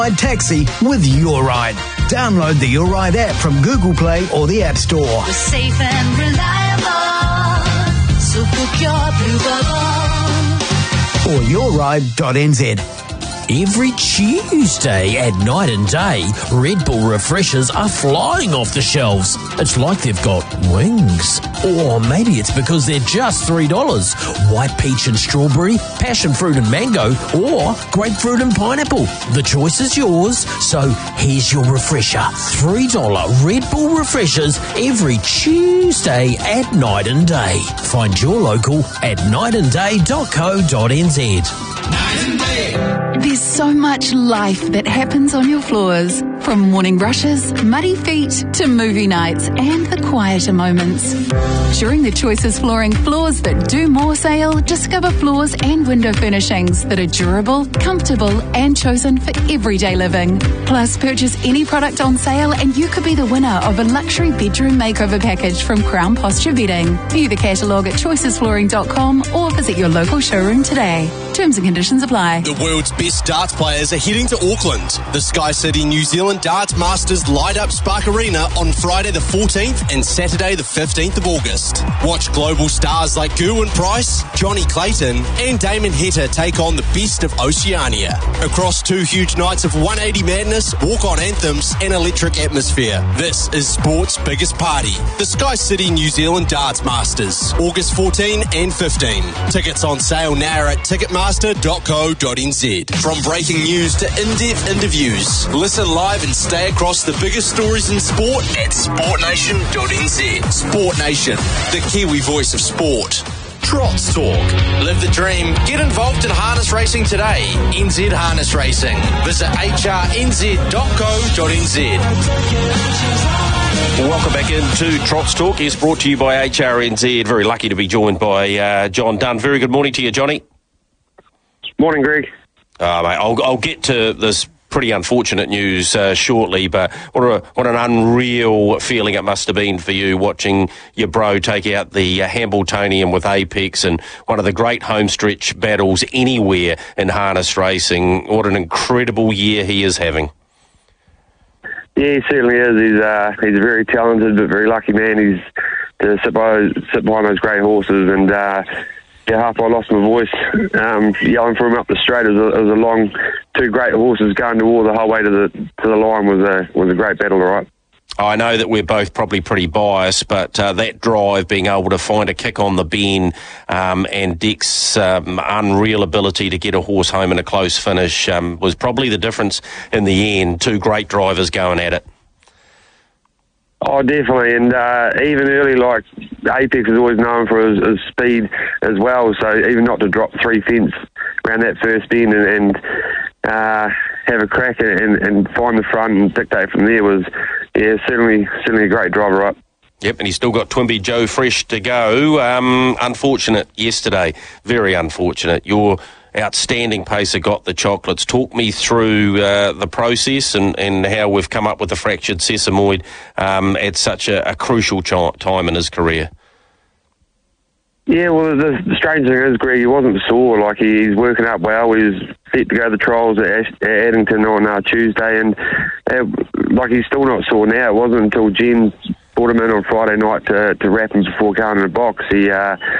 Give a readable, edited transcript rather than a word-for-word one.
Taxi with Your Ride. Download the Your Ride app from Google Play or the App Store. We're safe and reliable, so book your Blue Bubble. Or yourride.nz. Every Tuesday at Night and Day, Red Bull refreshers are flying off the shelves. It's like they've got wings. Or maybe it's because they're just $3. White peach and strawberry, passion fruit and mango, or grapefruit and pineapple. The choice is yours, so here's your refresher. $3 Red Bull refreshers every Tuesday at Night and Day. Find your local at nightandday.co.nz. Night and Day. There's so much life that happens on your floors. From morning rushes, muddy feet, to movie nights and the quieter moments. During the Choices Flooring Floors That Do More sale, discover floors and window furnishings that are durable, comfortable and chosen for everyday living. Plus, purchase any product on sale and you could be the winner of a luxury bedroom makeover package from Crown Posture Bedding. View the catalogue at choicesflooring.com or visit your local showroom today. Terms and conditions apply. The world's best darts players are heading to Auckland. The Sky City New Zealand Darts Masters light up Spark Arena on Friday the 14th and Saturday the 15th of August. Watch global stars like Gerwyn Price, Johnny Clayton and Damon Heta take on the best of Oceania. Across 2 huge nights of 180 madness, walk-on anthems and electric atmosphere. This is sport's biggest party. The Sky City New Zealand Darts Masters, August 14 and 15. Tickets on sale now at ticketmaster.co.nz. From breaking news to in-depth interviews, listen live and stay across the biggest stories in sport at sportnation.nz. Sport Nation, the Kiwi voice of sport. Trots Talk. Live the dream. Get involved in harness racing today. NZ Harness Racing. Visit hrnz.co.nz. Welcome back into Trots Talk. It's brought to you by HRNZ. Very lucky to be joined by John Dunn. Very good morning to you, Johnny. Morning, Greg. Mate, I'll get to this pretty unfortunate news shortly, but what an unreal feeling it must have been for you watching your bro take out the Hambletonian with Apex and one of the great homestretch battles anywhere in harness racing. What an incredible year he is having. Yeah, he certainly is. He's a very talented but very lucky man. He's to sit behind those great horses, and half I lost my voice yelling for him up the straight. It was a long, 2 great horses going to war the whole way to the line. Was a great battle, all right. I know that we're both probably pretty biased, but that drive, being able to find a kick on the bend, and Dick's unreal ability to get a horse home in a close finish was probably the difference in the end. 2 great drivers going at it. Oh, definitely, and even early, like, Apex is always known for his speed as well, so even not to drop 3 fence around that first bend and have a crack and find the front and dictate from there was, certainly a great driver, right? Yep, and he's still got Twimby Joe Fresh to go. Unfortunate yesterday, very unfortunate. Your outstanding pacer got the chocolates. Talk me through the process and how we've come up with the fractured sesamoid at such a crucial time in his career. Yeah, well, the strange thing is, Greg, he wasn't sore. Like, he's working up well. He was fit to go to the trials at Addington on Tuesday, and like, he's still not sore now. It wasn't until Jen brought him in on Friday night to wrap him before going in the box.